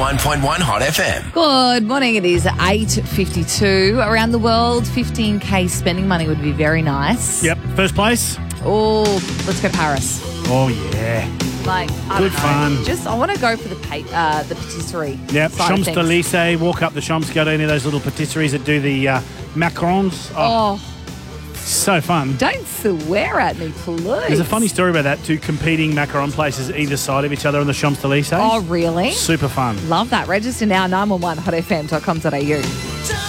91.1 Hot FM. Good morning. It is 8:52. Around the world, 15K spending money would be very nice. Yep. First place? Oh, let's go to Paris. Oh, yeah. Like, I Good don't know. fun. I want to go for the patisserie. Yep. side of things. Champs-Élysées. Walk up the Champs, go to any of those little patisseries that do the macarons. Oh, So fun. don't swear at me, please. There's a funny story about that. Two competing macaron places either side of each other on the Champs-Élysées. Oh, really? Super fun. Love that. Register now, 911hotfm.com.au.